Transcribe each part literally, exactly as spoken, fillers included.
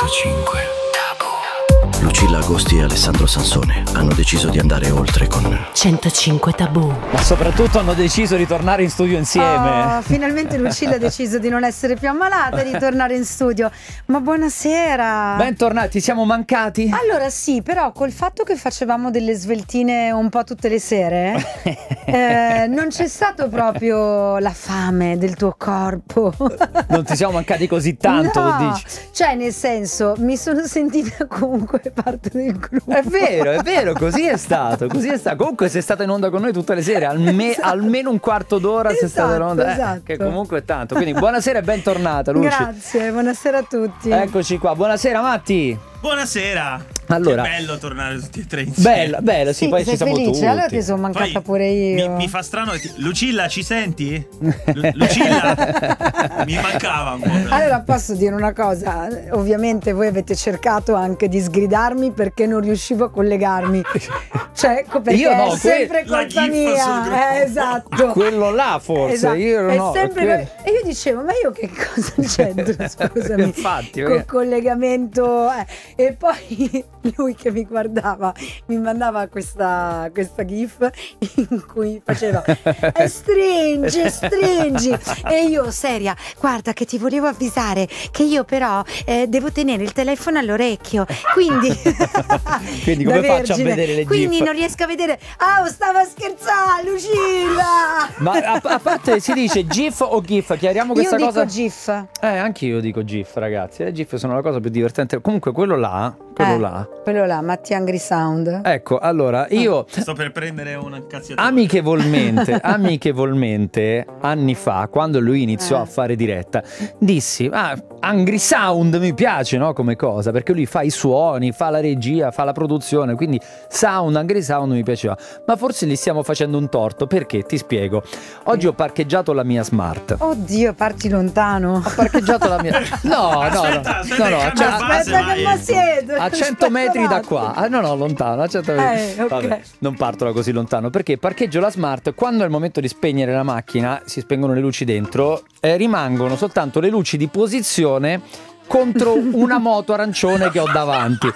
centocinque. Lucilla Agosti e Alessandro Sansone hanno deciso di andare oltre con centocinque Tabù. Ma soprattutto hanno deciso di tornare in studio insieme. Oh, finalmente Lucilla ha deciso di non essere più ammalata e di tornare in studio. Ma buonasera. Bentornati, ti siamo mancati? Allora sì, però col fatto che facevamo delle sveltine un po' tutte le sere eh, non c'è stato proprio la fame del tuo corpo. Non ti siamo mancati così tanto, no, dici? Cioè nel senso, mi sono sentita comunque parte del gruppo. È vero, è vero, così è stato, così è stato. Comunque sei stata in onda con noi tutte le sere, alme- esatto. almeno un quarto d'ora esatto, sei stata in onda, esatto. eh, che comunque è tanto. Quindi buonasera e bentornata, Luci. Grazie, buonasera a tutti. Eccoci qua, buonasera Matti. Buonasera. Allora, che bello tornare tutti e tre insieme. Bello, bello, sì, Sì, poi sei ci siamo felice? tutti. Allora ti sono mancata Poi pure io. Mi, mi fa strano che ti- Lucilla, ci senti? Lu- Lucilla? Mi mancava un po'. però. Allora posso dire una cosa, ovviamente voi avete cercato anche di sgridarmi perché non riuscivo a collegarmi, cioè co- perché Io no, è sempre que- la colpa gif sul mia, gruppo. eh, esatto. Quello là forse, Esatto, io è no. sempre quello- co- e io dicevo ma io che cosa c'entro, scusami, Infatti, col perché- collegamento eh. E poi lui che mi guardava mi mandava questa, questa gif in cui faceva "Eh, stringi, stringi", e io seria, guarda che ti volevo avvisare che io però eh, devo tenere il telefono all'orecchio, quindi Quindi da come faccio a vergine, vedere le quindi gif? non riesco a vedere. Ah, oh, stava scherzando Lucilla. Ma a, a parte si dice GIF o GIF? Chiariamo questa Io dico cosa. gif. Eh, anche io dico GIF, ragazzi. Le GIF sono la cosa più divertente. Comunque quello là, quello Eh, là. quello là, Matti Angry Sound. Ecco, allora, io Sto per prendere una cazziatura. amichevolmente, amichevolmente, anni fa, quando lui iniziò Eh. a fare diretta, dissi, ah, Angry Sound mi piace, no, come cosa, perché lui fa i suoni, fa la regia, fa la produzione, quindi Sound, Angry Sound mi piaceva. Ma forse gli stiamo facendo un torto, perché? Ti spiego. Oggi ho parcheggiato la mia Smart. Oddio, parti lontano. Ho parcheggiato la mia... No, no, Aspetta, no, aspetta, no, no, cambia cioè, base, Aspetta che vai. mi siedo. a cento metri da qua. Ah, no, no, lontano, a cento metri. Eh, ok. Vabbè, non parto da così lontano, perché parcheggio la Smart, quando è il momento di spegnere la macchina, si spengono le luci dentro, eh, rimangono soltanto le luci di posizione contro una moto arancione che ho davanti.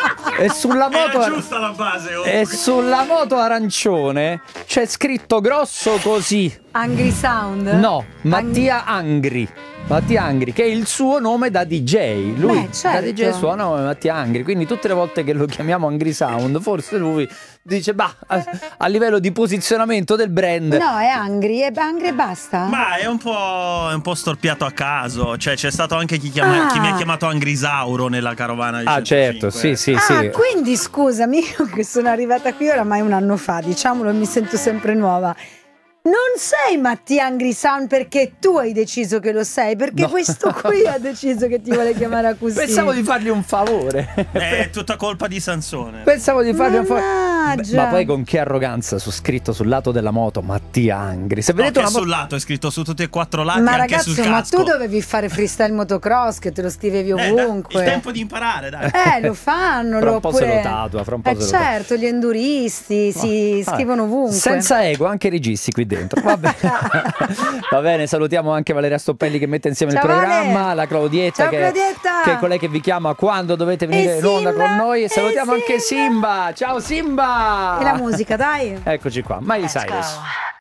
E sulla moto Era giusta la base. oh. e sulla moto arancione c'è scritto grosso così. Angry Sound? No, Mattia Angri. Mattia Angri, che è il suo nome da D J. Lui Beh, certo. da D J suona come Mattia Angri, quindi tutte le volte che lo chiamiamo Angry Sound, forse lui dice, bah, a, a livello di posizionamento del brand. No, è Angry, è Angry e basta. Ma è un po', è un po' storpiato a caso. Cioè, c'è stato anche chi, chiama- Ah. chi mi ha chiamato Angrisauro nella carovana di Ah, certo, centocinque. sì, sì, Ah, sì. quindi scusami, io che sono arrivata qui oramai un anno fa, diciamolo, mi sento sempre nuova. Non sei Mattia Angry Sound perché tu hai deciso che lo sei, perché No. questo qui ha deciso che ti vuole chiamare così. Pensavo di fargli un favore. È tutta colpa di Sansone. Pensavo di fargli un favore. Mannaggia. Ma poi con che arroganza su scritto sul lato della moto Mattia Angri. Se No, vedete che una sul moto, lato è scritto su tutti e quattro lati, Ma anche ragazzo, sul ma casco. tu dovevi fare freestyle motocross che te lo scrivevi Eh, dai, ovunque. il tempo di imparare, dai. Eh, lo fanno, Fra lo un po' se lo tatua, fra un po' Eh se lo tatua. certo, gli enduristi si Ah, scrivono ovunque. senza ego, anche i registi qui dentro. Va bene. Va bene, salutiamo anche Valeria Stoppelli che mette insieme Ciao, il programma, Vale. la Claudietta, Ciao, che, Claudietta. che è colei che vi chiama quando dovete venire E in onda Simba, con noi. E salutiamo e anche Simba. Simba. Ciao Simba. E la musica, dai. Eccoci qua, Miley Let's Cyrus. go.